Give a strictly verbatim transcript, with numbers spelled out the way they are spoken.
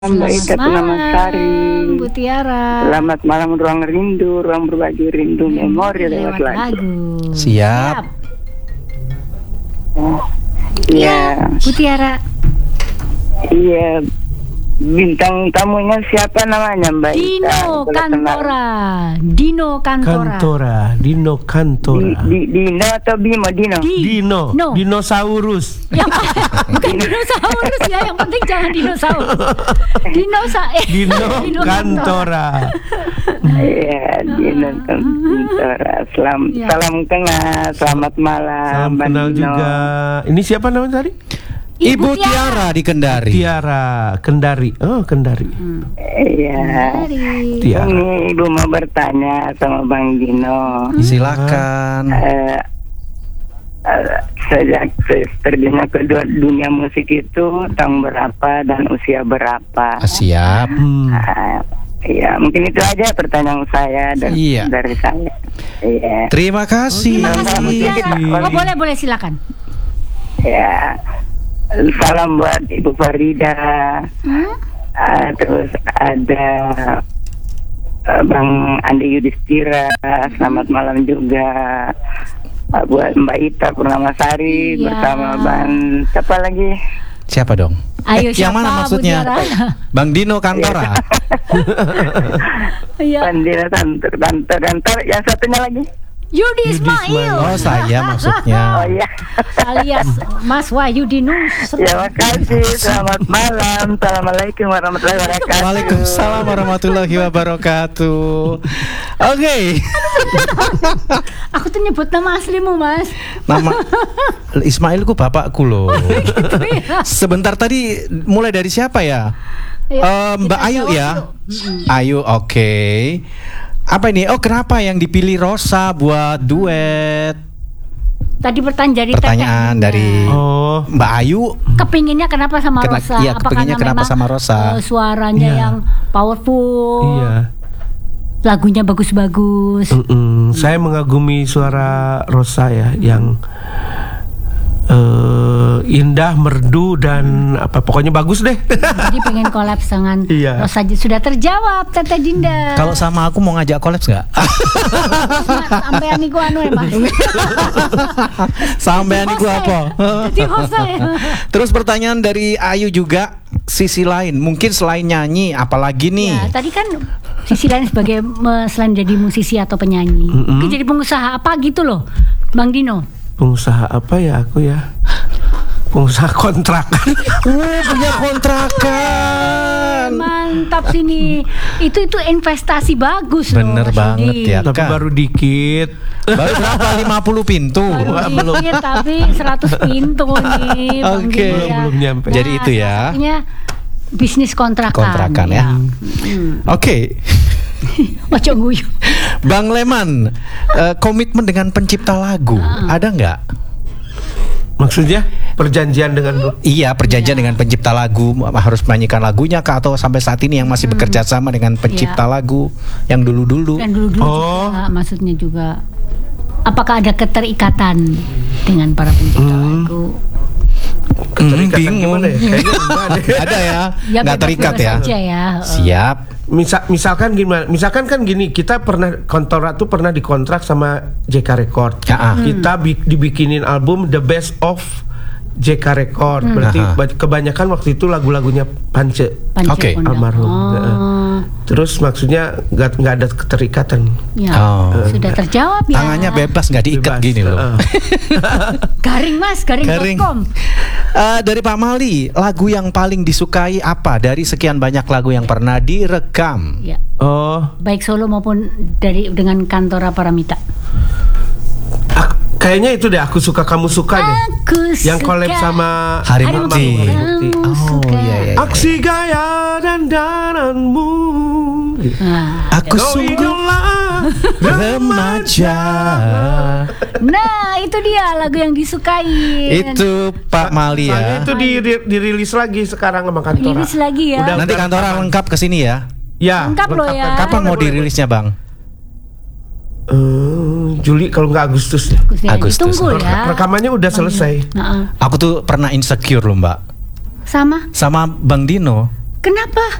Mbak Ita Sari, Bu Tiara. Selamat malam ruang rindu, ruang berbagi rindu hmm, memori lewat lagu. Siap. Iya. Bu Tiara. Iya. Bintang tamunya siapa namanya Mbak Ita? Dino Kantora. Dino Kantora. Kantora. Dino Kantora. Di, di, Dino atau Bimo? Dino. Di, Dino. No. Dinosaurus. Yang, bukan dinosaurus ya, yang penting jangan dinosaurus. Dinosa eh. Dino, Dino Kantora. Iya, Dino Kantora. Selam, ya. Salam kenal, selamat malam. Salam kenal Dino. juga. Ini siapa namanya tadi? Ibu, Ibu Tiara. Tiara di Kendari. Tiara, Kendari. Oh, Kendari. Iya. Hmm. Tiara. Ini Ibu mau bertanya sama Bang Dino. Hmm. Silakan. Uh, uh, sejak terjunnya ke dunia musik itu tahun berapa dan usia berapa? Siap. Hmm. Uh, Iya, mungkin itu aja pertanyaan saya dari, iya. dari saya. Iya. Terima kasih. Terima kasih. Oh, boleh, boleh silakan. Ya. Salam buat Ibu Farida. Hmm? Uh, terus ada uh, Bang Andi Yudhistira. Selamat malam juga. Uh, buat Mbak Ita Purnamasari iya. Bersama Bang siapa lagi? Siapa dong? Ayo, eh, yang mana maksudnya? Bang Dino Kantora. Bang Dino Kantor, Kantor, Kantor. Yang satunya lagi? Yudi Ismail. Oh, saya maksudnya. Oh iya. Alias Mas Wahyu Dinus. Terima kasih. Selamat malam. Assalamualaikum warahmatullahi wabarakatuh. Waalaikumsalam warahmatullahi wabarakatuh. Oke. Okay. Aku tuh nyebut nama aslimu, Mas. Nama Ismailku bapakku loh. Gitu ya. Sebentar tadi mulai dari siapa ya? Ya uh, Mbak Ayu ya. Dulu. Ayu, oke. Okay. Apa ini? Oh, kenapa yang dipilih Rosa buat duet? Tadi pertanyaan dari pertanyaan Teteh. dari oh. Mbak Ayu. Kepinginnya kenapa sama Kena, Rosa? iya, Apakah kepinginnya kenapa sama Rosa? Uh, suaranya iya. yang powerful. Iya. Lagunya bagus-bagus. Mm-mm. Hmm. Saya mengagumi suara Rosa ya, yang uh, indah, merdu dan apa pokoknya bagus deh. Jadi pengen kolaps dengan iya. Rosa. Sudah terjawab Teteh Dinda. Kalau sama aku mau ngajak kolaps nggak? Sampai aniku anu ya Mas. Sampai aniku apa? Jadi Rosa ya. Terus pertanyaan dari Ayu juga, sisi lain mungkin selain nyanyi apalagi nih? Ya, tadi kan sisi lain sebagai selain jadi musisi atau penyanyi, mm-hmm. mungkin jadi pengusaha apa gitu loh, Bang Dino. Pengusaha apa ya aku ya? Pengusaha kontrakan. Oh, punya kontrakan. Mantap sini. Itu itu investasi bagus. Bener loh, banget Didi. ya. Tapi Kak. baru dikit. Baru berapa? lima puluh pintu. Baru dikit tapi seratus pintu nih. Oke. Okay. Belum, belum nyampe. Jadi nah, itu ya. Bisnis kontrakan. Kontrakan ya. ya. Hmm. Oke. Ojo guyu. Bang Leman, uh, komitmen dengan pencipta lagu uh. ada nggak? Maksudnya perjanjian dengan iya perjanjian iya. dengan pencipta lagu, harus menyanyikan lagunya kah, atau sampai saat ini yang masih hmm. bekerja sama dengan pencipta iya. lagu yang dulu-dulu? Yang dulu-dulu oh. juga, maksudnya juga. Apakah ada keterikatan dengan para pencipta hmm. lagu? Keterikatan hmm, gimana ya? Kayaknya enggak deh. Ada ya, ya nggak terikat ya. ya. Siap. Misal, misalkan gimana? Misalkan kan gini, kita pernah Kantora tuh pernah dikontrak sama J K Record. Ya, hmm. Kita bi- dibikinin album The Best of J K Record. Hmm. Berarti Aha. kebanyakan waktu itu lagu-lagunya Pance. Oke. Okay. Almarhum. Oh. Nah, terus maksudnya nggak nggak ada keterikatan. Ya. Oh. Uh, Sudah terjawab ya. Tangannya bebas, nggak diikat bebas. Gini loh. Uh. Garing Mas, garing. garing. Uh, dari Pak Mali, lagu yang paling disukai apa dari sekian banyak lagu yang pernah direkam? Ya. Oh. Baik solo maupun dari dengan Kantora Paramita. Aku, kayaknya itu deh, Aku Suka Kamu Suka deh. Aku yang collab sama Hari Mukti. Oh iya, iya, iya. Aksi gaya dan dananmu. Nah, aku sungguh remaja. Nah, itu dia lagu yang disukai. Itu Pak Mali ya. Itu dirilis lagi sekarang sama Kantora. Dirilis lagi ya. Udah, nanti Kantora lengkap ke sini ya. Ya, lengkap loh ya. Kapan mau dirilisnya, Bang? Uh, Juli kalau nggak Agustus ya. Agustus. Tunggu ya. Rekamannya udah selesai. Nah, uh. Aku tuh pernah insecure loh Mbak. Sama? Sama Bang Dino. Kenapa?